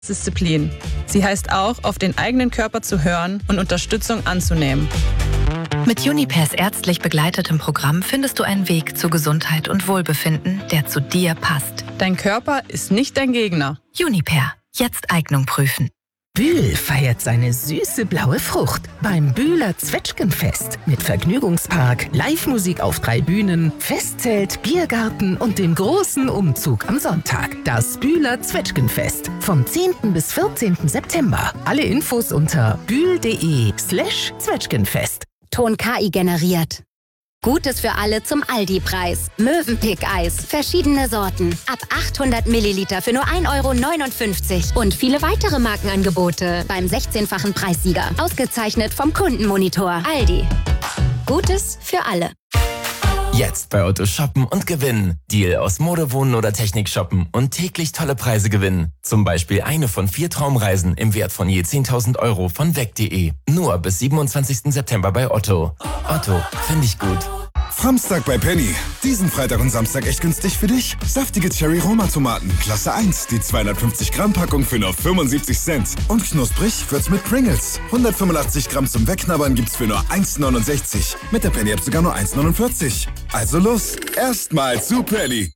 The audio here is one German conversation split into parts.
Disziplin. Sie heißt auch, auf den eigenen Körper zu hören und Unterstützung anzunehmen. Mit Junipers ärztlich begleitetem Programm findest du einen Weg zu Gesundheit und Wohlbefinden, der zu dir passt. Dein Körper ist nicht dein Gegner. Juniper. Jetzt Eignung prüfen. Bühl feiert seine süße blaue Frucht beim Bühler Zwetschgenfest mit Vergnügungspark, Live-Musik auf 3 Bühnen, Festzelt, Biergarten und dem großen Umzug am Sonntag. Das Bühler Zwetschgenfest vom 10. bis 14. September. Alle Infos unter bühl.de/Zwetschgenfest. Ton KI generiert. Gutes für alle zum Aldi-Preis. Mövenpick-Eis. Verschiedene Sorten. Ab 800 Milliliter für nur 1,59 € Und viele weitere Markenangebote beim 16-fachen Preissieger. Ausgezeichnet vom Kundenmonitor. Aldi. Gutes für alle. Jetzt bei Otto shoppen und gewinnen. Deal aus Mode, Wohnen oder Technik shoppen und täglich tolle Preise gewinnen. Zum Beispiel eine von 4 Traumreisen im Wert von je 10.000 € von weg.de. Nur bis 27. September bei Otto. Otto, finde ich gut. Samstag bei Penny. Diesen Freitag und Samstag echt günstig für dich? Saftige Cherry-Roma-Tomaten, Klasse 1, die 250 Gramm Packung für nur 75 Cent. Und knusprig wird's mit Pringles. 185 Gramm zum Wegknabbern gibt's für nur 1,69. Mit der Penny-App sogar nur 1,49. Also los, erstmal zu Penny.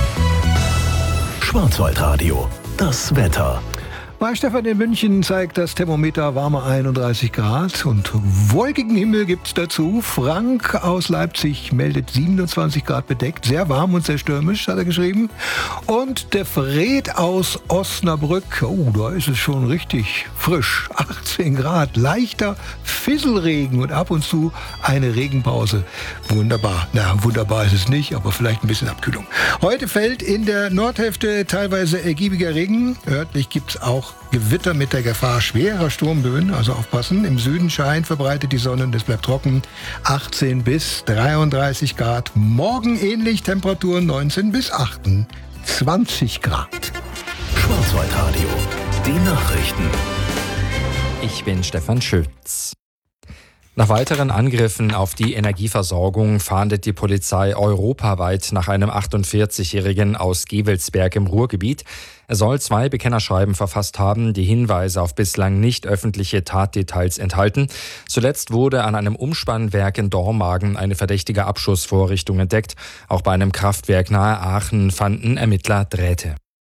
Schwarzwaldradio, das Wetter. Bei Stefan in München zeigt das Thermometer warme 31 Grad und wolkigen Himmel gibt's dazu. Frank aus Leipzig meldet 27 Grad bedeckt, sehr warm und sehr stürmisch, hat er geschrieben. Und der Fred aus Osnabrück, da ist es schon richtig frisch, 18 Grad, leichter Fisselregen und ab und zu eine Regenpause. Wunderbar, wunderbar ist es nicht, aber vielleicht ein bisschen Abkühlung. Heute fällt in der Nordhälfte teilweise ergiebiger Regen, örtlich gibt's auch Gewitter mit der Gefahr schwerer Sturmböen, also aufpassen. Im Süden scheint verbreitet die Sonne und es bleibt trocken. 18 bis 33 Grad. Morgen ähnlich, Temperaturen 19 bis 28 Grad. Schwarzwaldradio, die Nachrichten. Ich bin Stefan Schütz. Nach weiteren Angriffen auf die Energieversorgung fahndet die Polizei europaweit nach einem 48-Jährigen aus Gevelsberg im Ruhrgebiet. Er soll 2 Bekennerschreiben verfasst haben, die Hinweise auf bislang nicht öffentliche Tatdetails enthalten. Zuletzt wurde an einem Umspannwerk in Dormagen eine verdächtige Abschussvorrichtung entdeckt. Auch bei einem Kraftwerk nahe Aachen fanden Ermittler Drähte.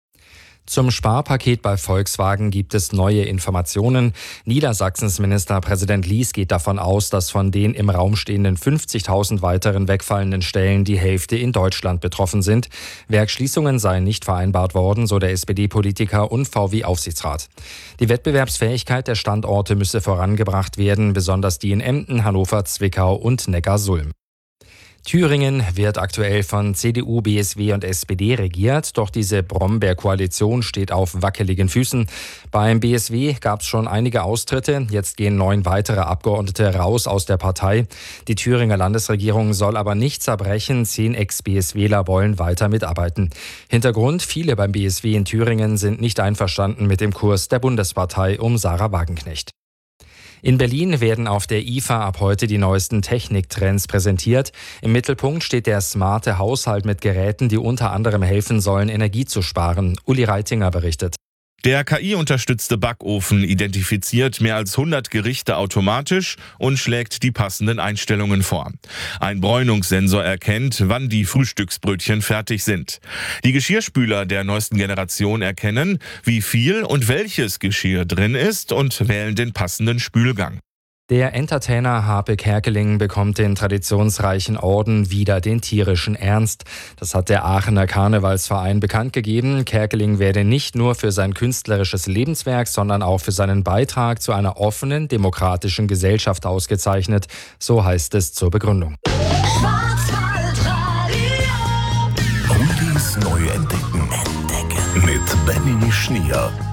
Zum Sparpaket bei Volkswagen gibt es neue Informationen. Niedersachsens Ministerpräsident Lies geht davon aus, dass von den im Raum stehenden 50.000 weiteren wegfallenden Stellen die Hälfte in Deutschland betroffen sind. Werksschließungen seien nicht vereinbart worden, so der SPD-Politiker und VW-Aufsichtsrat. Die Wettbewerbsfähigkeit der Standorte müsse vorangebracht werden, besonders die in Emden, Hannover, Zwickau und Neckarsulm. Thüringen wird aktuell von CDU, BSW und SPD regiert, doch diese Brombeer-Koalition steht auf wackeligen Füßen. Beim BSW gab es schon einige Austritte, jetzt gehen 9 weitere Abgeordnete raus aus der Partei. Die Thüringer Landesregierung soll aber nicht zerbrechen, 10 Ex-BSWler wollen weiter mitarbeiten. Hintergrund: Viele beim BSW in Thüringen sind nicht einverstanden mit dem Kurs der Bundespartei um Sarah Wagenknecht. In Berlin werden auf der IFA ab heute die neuesten Techniktrends präsentiert. Im Mittelpunkt steht der smarte Haushalt mit Geräten, die unter anderem helfen sollen, Energie zu sparen. Uli Reitinger berichtet. Der KI-unterstützte Backofen identifiziert mehr als 100 Gerichte automatisch und schlägt die passenden Einstellungen vor. Ein Bräunungssensor erkennt, wann die Frühstücksbrötchen fertig sind. Die Geschirrspüler der neuesten Generation erkennen, wie viel und welches Geschirr drin ist und wählen den passenden Spülgang. Der Entertainer Harpe Kerkeling bekommt den traditionsreichen Orden Wider den tierischen Ernst. Das hat der Aachener Karnevalsverein bekannt gegeben. Kerkeling werde nicht nur für sein künstlerisches Lebenswerk, sondern auch für seinen Beitrag zu einer offenen, demokratischen Gesellschaft ausgezeichnet. So heißt es zur Begründung. Oldies neu entdecken. Mit Benny Schnier.